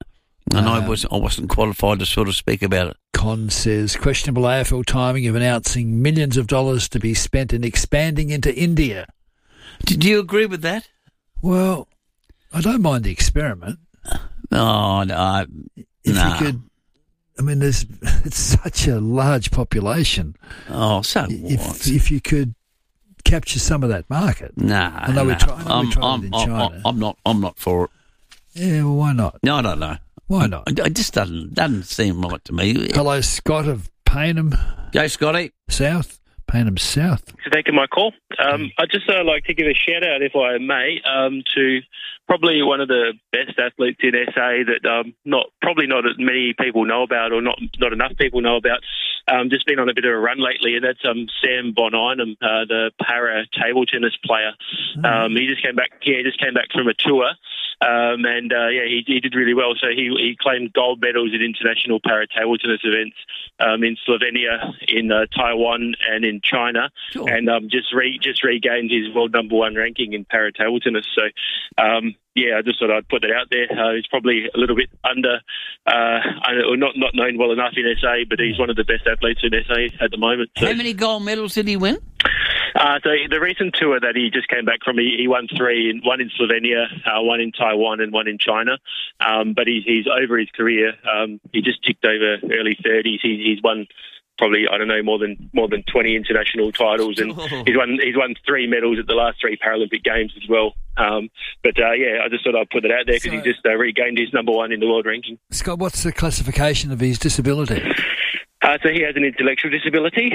And I wasn't qualified to sort of speak about it. Con says, questionable AFL timing of announcing millions of dollars to be spent in expanding into India. Did you agree with that? Well, I don't mind the experiment. No. If you could, I mean, it's such a large population. Oh, so what? If you could capture some of that market. Nah, we tried it in China. I'm not for it. Yeah, well, why not? No, I don't know. Why not? It just doesn't seem right to me. Hello, Scott of Payneham. Go, Scotty. South. Payneham South. Thanks for taking my call. I'd just like to give a shout out, if I may, to probably one of the best athletes in SA that probably not as many people know about, or not enough people know about. Just been on a bit of a run lately, and that's Sam Von Einem, the para table tennis player. He just came back. Yeah, he just came back from a tour. He did really well. So he claimed gold medals at international para table tennis events in Slovenia, in Taiwan, and in China, sure. And just regained his world number one ranking in para table tennis. So I just thought I'd put that out there. He's probably a little bit or not known well enough in SA, but he's one of the best athletes in SA at the moment. So. How many gold medals did he win? So the recent tour that he just came back from, he won 3, one in Slovenia, one in Taiwan, and one in China. But he's over his career. He just ticked over early 30s. He's won probably, I don't know, more than 20 international titles, and he's won 3 medals at the last 3 Paralympic Games as well. I just thought I'd put it out there because he just regained his number one in the world ranking. Scott, what's the classification of his disability? So he has an intellectual disability.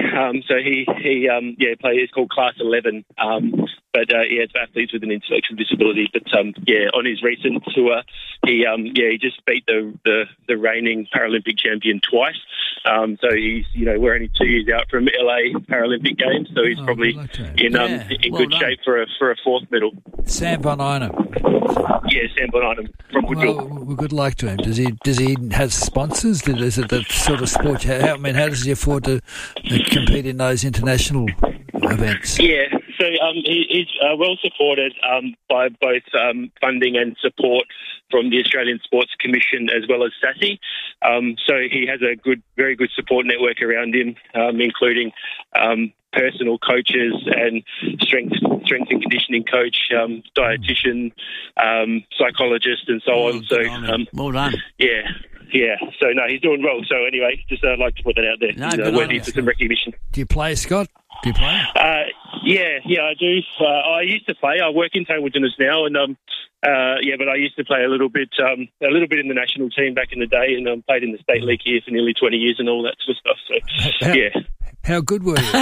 It's called Class 11. It's for athletes with an intellectual disability. But on his recent tour, he just beat the reigning Paralympic champion twice. So he's we're only 2 years out from LA Paralympic Games, so he's probably in good shape for a 4th medal. Sam Von Einem. Yeah, Sam Von Einem from Woodville. Well, good luck to him. Does he have sponsors? Is it that sort of sport? How does he afford to compete in those international events? Yeah, so he's well supported by both funding and support from the Australian Sports Commission as well as SASI. So he has a very good support network around him, including personal coaches and strength and conditioning coach, dietitian, psychologist, and so on. So well done. Yeah. So no, he's doing well. So anyway, just I'd like to put that out there. He's worthy for some recognition. Do you play, Scott? Do you play? Yeah, I do. I used to play. I work in table tennis now, and but I used to play a little bit in the national team back in the day, and played in the state league here for nearly 20 years and all that sort of stuff. So yeah. How good were you?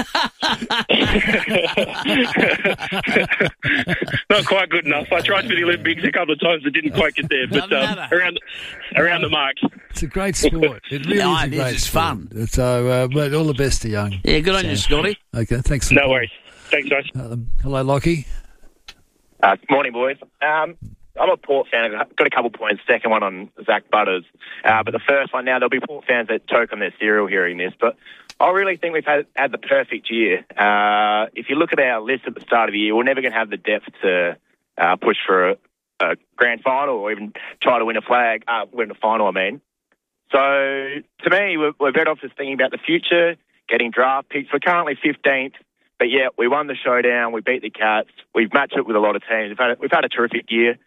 Not quite good enough. I tried for the Olympics a couple of times, but didn't quite get there. But around the mark. It's a great sport. It really is a great it's sport. Fun. So, but all the best to Young. Yeah, good on you, Scotty. Okay, thanks. No worries. Thanks, guys. Hello, Lockie. Morning, boys. I'm a Port fan. I've got a couple points. Second one on Zach Butters. But the first one, now there'll be Port fans that choke on their cereal hearing this, but I really think we've had the perfect year. If you look at our list at the start of the year, we're never going to have the depth to push for a grand final or even try to win a final, I mean. So, to me, we're better off just thinking about the future, getting draft picks. We're currently 15th, but yeah, we won the showdown. We beat the Cats. We've matched it with a lot of teams. We've had a terrific year.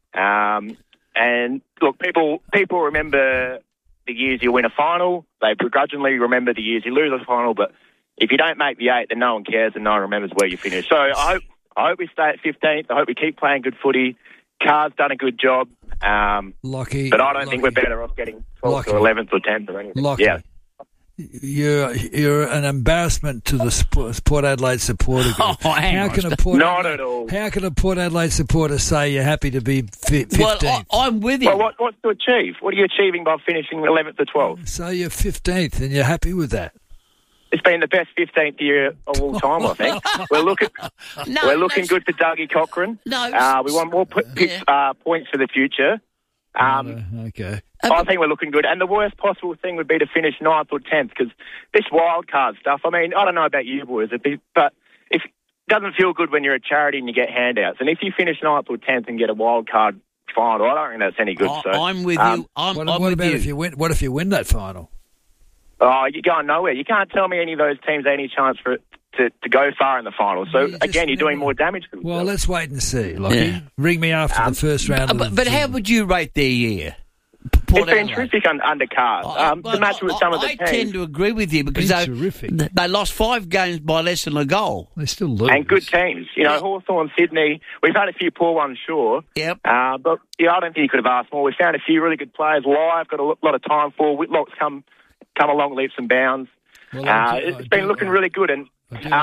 And look, people remember the years you win a final. They begrudgingly remember the years you lose a final. But if you don't make the 8, then no one cares and no one remembers where you finish. So I hope we stay at 15th. I hope we keep playing good footy. Carr's done a good job. Lockie, but I don't think we're better off getting 12th or 11th or 10th or anything. Lockie. Yeah. You're an embarrassment to the Port Adelaide supporter group. Not at all. How can a Port Adelaide supporter say you're happy to be 15th? Well, I'm with you. Well, what's to achieve? What are you achieving by finishing 11th or 12th? So you're 15th and you're happy with that? It's been the best 15th year of all time, I think. We're looking good for Dougie Cochran. No. We want more points for the future. Okay. I think we're looking good. And the worst possible thing would be to finish 9th or 10th because this wild card stuff, I mean, I don't know about you boys, but it doesn't feel good when you're a charity and you get handouts. And if you finish 9th or 10th and get a wild card final. I don't think that's any good. I'm with you. What about if you win? What if you win that final? Oh, you're going nowhere. You can't tell me any of those teams had any chance for it to go far in the final. So, you're doing more damage to them. Well, let's wait and see. Lockie, ring me after the first round. But how would you rate their year? It's been terrific undercard. The match with some of the teams. I tend to agree with you because they lost 5 games by less than a goal. They still lose. And good teams. Hawthorn, Sydney, we've had a few poor ones, sure. Yep. But I don't think you could have asked more. We found a few really good players live, got a lot of time for. Whitlock's come along leaps and bounds. Well, it's been looking really good. And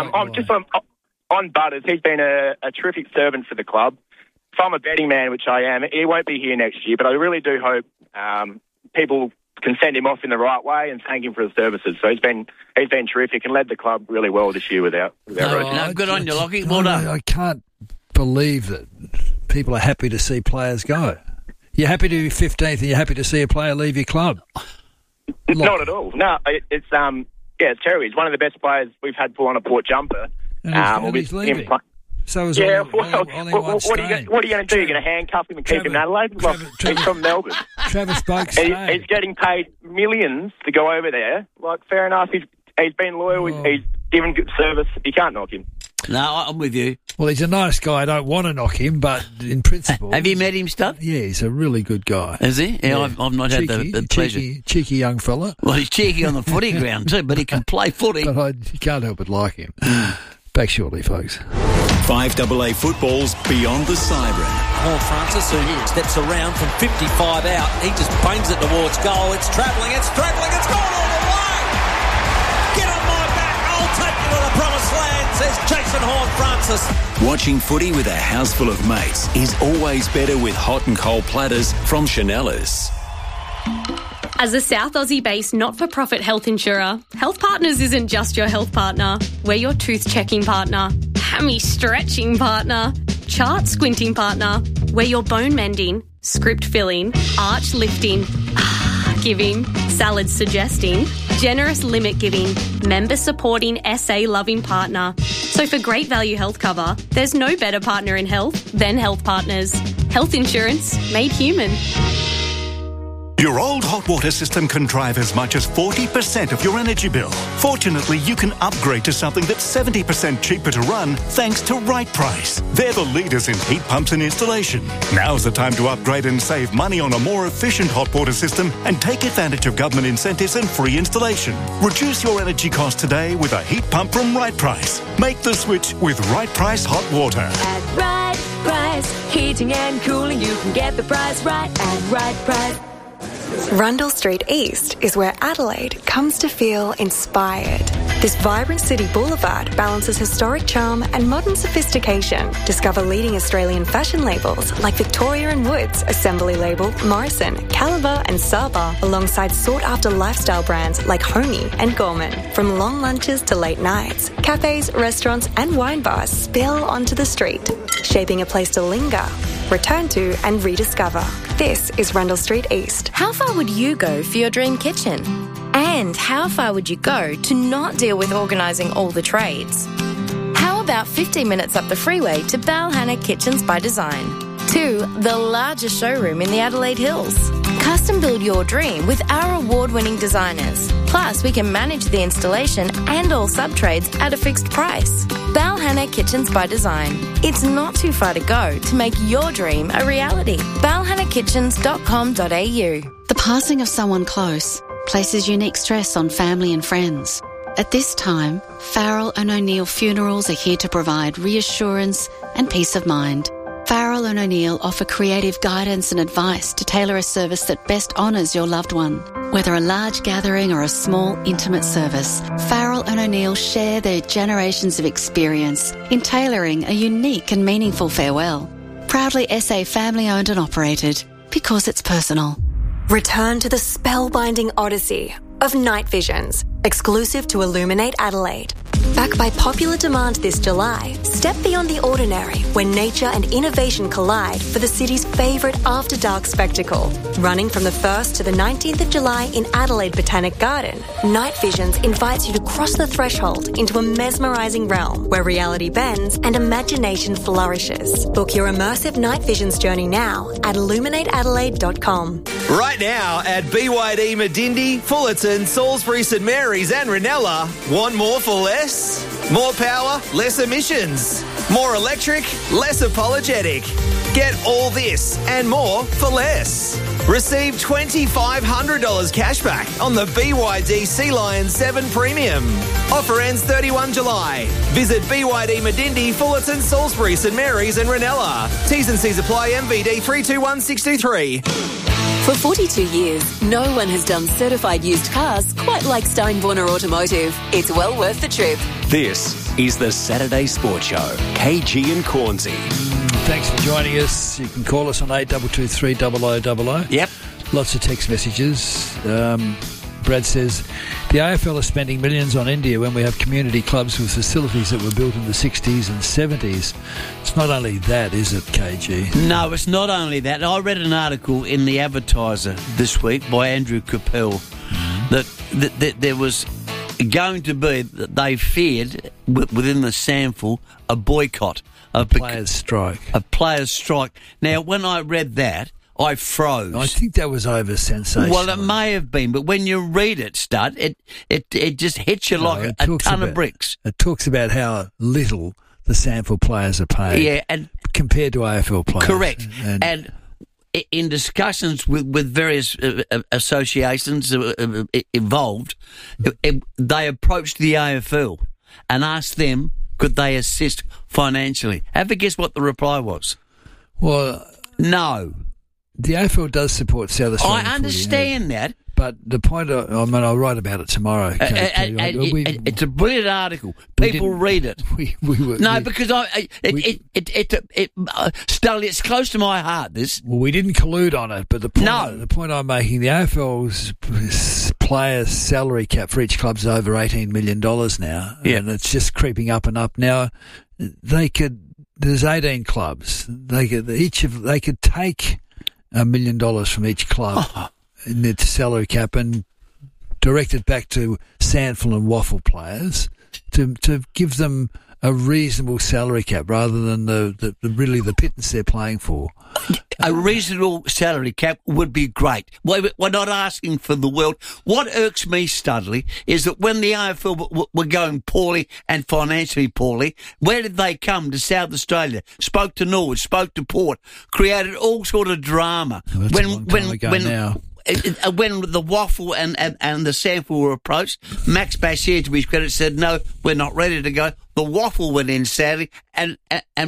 on Butters, he's been a terrific servant for the club. If I'm a betting man, which I am, he won't be here next year, but I really do hope people can send him off in the right way and thank him for his services. So he's been terrific and led the club really well this year without No, good on you, Lockie. Well done. I can't believe that people are happy to see players go. You're happy to be 15th and you're happy to see a player leave your club. Not at all. No, it's terrible. He's one of the best players we've had pull on a Port jumper. And he's leaving. So is what are you going to do? You're going to handcuff him and keep him in Adelaide? He's from Melbourne. Travis Boak he's getting paid millions to go over there. Fair enough. He's been loyal. He's given good service. You can't knock him. No, I'm with you. Well, he's a nice guy. I don't want to knock him, but in principle... Have you met him, Stubb? Yeah, he's a really good guy. Is he? Yeah, I've not had the pleasure. Cheeky young fella. Well, he's cheeky on the footy ground too, but he can play footy. But you can't help but like him. Back shortly, folks. 5AA football's Beyond the Siren. Horne-Francis, who steps around from 55 out. He just bangs it towards goal. It's travelling, it's gone all the way! Get on my back, I'll take you to the promised land, says Jason Horne-Francis. Watching footy with a house full of mates is always better with hot and cold platters from Chanellas. As a South Aussie-based not-for-profit health insurer, Health Partners isn't just your health partner. We're your tooth-checking partner, hammy-stretching partner, chart-squinting partner. We're your bone-mending, script-filling, arch-lifting, giving, salad-suggesting, generous limit-giving, member-supporting, SA-loving partner. So for great value health cover, there's no better partner in health than Health Partners. Health insurance made human. Your old hot water system can drive as much as 40% of your energy bill. Fortunately, you can upgrade to something that's 70% cheaper to run thanks to Right Price. They're the leaders in heat pumps and installation. Now's the time to upgrade and save money on a more efficient hot water system and take advantage of government incentives and free installation. Reduce your energy costs today with a heat pump from Right Price. Make the switch with Right Price Hot Water. At Right Price, heating and cooling, you can get the price right at Right Price. Rundle Street East is where Adelaide comes to feel inspired. This vibrant city boulevard balances historic charm and modern sophistication. Discover leading Australian fashion labels like Victoria & Woods, Assembly Label, Morrison, Caliber and Saba, alongside sought-after lifestyle brands like Homey and Gorman. From long lunches to late nights, cafes, restaurants and wine bars spill onto the street, shaping a place to linger, return to and rediscover. This is Rundle Street East. How far would you go for your dream kitchen? And how far would you go to not deal with organising all the trades? How about 15 minutes up the freeway to Balhanna Kitchens by Design? 2, the largest showroom in the Adelaide Hills. Custom build your dream with our award-winning designers. Plus, we can manage the installation and all sub-trades at a fixed price. Balhanna Kitchens by Design. It's not too far to go to make your dream a reality. balhannakitchens.com.au. The passing of someone close places unique stress on family and friends. At this time, Farrell & O'Neill Funerals are here to provide reassurance and peace of mind. Farrell & O'Neill offer creative guidance and advice to tailor a service that best honours your loved one. Whether a large gathering or a small, intimate service, Farrell & O'Neill share their generations of experience in tailoring a unique and meaningful farewell. Proudly SA family-owned and operated, because it's personal. Return to the spellbinding odyssey of Night Visions, exclusive to Illuminate Adelaide. Back by popular demand this July, step beyond the ordinary when nature and innovation collide for the city's favourite after-dark spectacle. Running from the 1st to the 19th of July in Adelaide Botanic Garden, Night Visions invites you to cross the threshold into a mesmerising realm where reality bends and imagination flourishes. Book your immersive Night Visions journey now at illuminateadelaide.com. Right now at BYD Medindi, Fullerton, Salisbury, St Mary's and Ranella. Want more for less? More power, less emissions. More electric, less apologetic. Get all this and more for less. Receive $2,500 cash back on the BYD Sea Lion 7 Premium. Offer ends 31 July. Visit BYD Medindi, Fullerton, Salisbury, St Mary's and Ranella. T's and C's apply. MVD 321623. For 42 years, no one has done certified used cars quite like Steinborner Automotive. It's well worth the trip. This is the Saturday Sport Show. KG and Cornsey. Thanks for joining us. You can call us on 8223 0000. Yep. Lots of text messages. Brad says, the AFL is spending millions on India when we have community clubs with facilities that were built in the 60s and 70s. It's not only that, is it, KG? No, it's not only that. I read an article in the Advertiser this week by Andrew Capel that there was going to be, that they feared within the SANFL, a boycott. A players' strike. A players' strike. Now, when I read that, I froze. I think that was over sensational. Well, it may have been, but when you read it, Stud, it just hits you like a ton of bricks. It talks about how little the SANFL players are paid. Yeah, and compared to AFL players. Correct. And in discussions with various associations involved, they approached the AFL and asked them, could they assist financially? Have a guess what the reply was? Well, no. The AFL does support South Australia. I understand that. But the point, I'll write about it tomorrow. It's a brilliant article. People read it. Because Stanley, it's close to my heart, this. Well, we didn't collude on it, but the point I'm making, the AFL's players' salary cap for each club is over $18 million now. Yeah. And it's just creeping up and up. Now, there's 18 clubs. They could take $1 million from each club in its salary cap and direct it back to SANFL and WAFL players to give them a reasonable salary cap rather than the pittance they're playing for. A reasonable salary cap would be great. We're not asking for the world. What irks me, Studley, is that when the AFL were going poorly and financially poorly, where did they come? To South Australia, spoke to Norwich, spoke to Port, created all sort of drama. Well, that's a long time ago now. When the WAFL and the SANFL were approached, Max Bashir, to his credit, said, no, we're not ready to go. The WAFL went in sadly and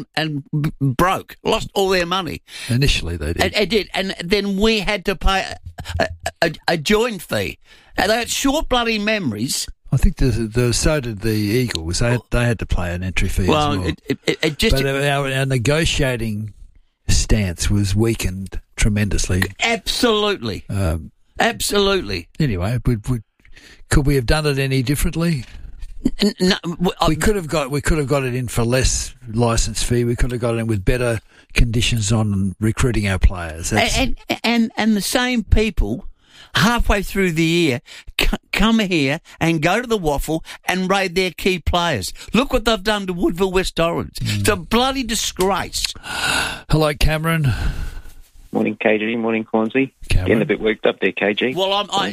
broke, lost all their money. Initially they did. It did. And then we had to pay a joint fee. And they had short bloody memories. I think so did the Eagles. They had to pay an entry fee as well. But our negotiating stance was weakened tremendously. Absolutely. Absolutely. Anyway, could we have done it any differently? No, we could have got it in for less license fee. We could have got it in with better conditions on recruiting our players. And the same people halfway through the year come here and go to the WAFL and raid their key players. Look what they've done to Woodville West Orange. It's a bloody disgrace. Hello, Cameron. Morning, KG. Morning, Cornsey. Getting a bit worked up there, KG. Well,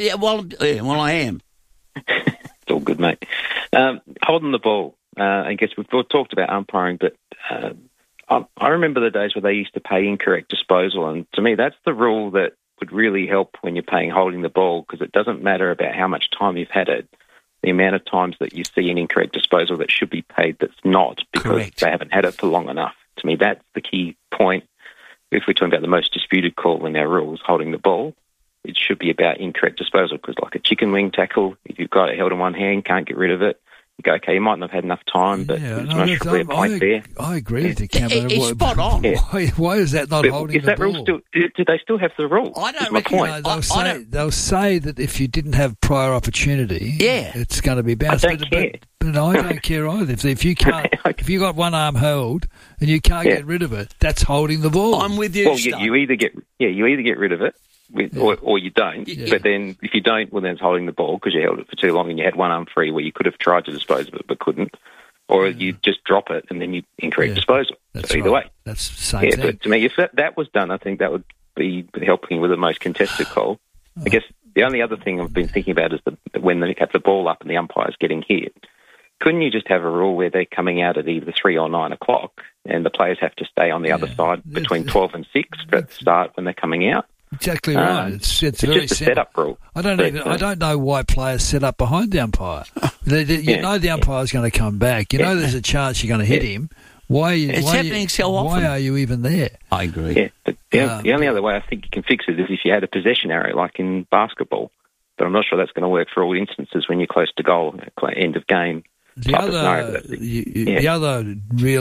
I am. It's all good, mate. Holding the ball. I guess we've talked about umpiring, but I remember the days where they used to pay incorrect disposal, and to me, that's the rule that would really help when you're paying holding the ball, because it doesn't matter about how much time you've had it. The amount of times that you see an incorrect disposal that should be paid that's not, because they haven't had it for long enough. To me, that's the key point. If we're talking about the most disputed call in our rules, holding the ball, it should be about incorrect disposal, because like a chicken wing tackle, if you've got it held in one hand, can't get rid of it, you go, okay, you might not have had enough time, but there's much clear point there. I agree with you, Cameron. It's spot on. Yeah. Why is that not holding the ball? Do they still have the rule? I don't reckon. They'll say that if you didn't have prior opportunity, it's going to be bounced. I don't care. No, I don't care either. If you can't, if you got one arm held and you can't get rid of it, that's holding the ball. I'm with you. Well, you either get rid of it, or you don't. Yeah. But then if you don't, well, then it's holding the ball because you held it for too long and you had one arm free where you could have tried to dispose of it but couldn't. Or you just drop it and then you incorrect disposal. That's so either way. That's the same thing. But to me, if that was done, I think that would be helping with the most contested call. I guess the only other thing I've been thinking about is when they have the ball up and the umpire's getting hit. Couldn't you just have a rule where they're coming out at either 3 or 9 o'clock and the players have to stay on the other side between 12 and 6 at the start when they're coming out? Exactly right. It's very just a setup rule. I don't know why players set up behind the umpire. You know the umpire's going to come back. You know there's a chance you're going to hit him. It's happening so often. Why are you even there? I agree. Yeah, but the only other way I think you can fix it is if you had a possession arrow like in basketball. But I'm not sure that's going to work for all instances when you're close to goal, end of game. The other real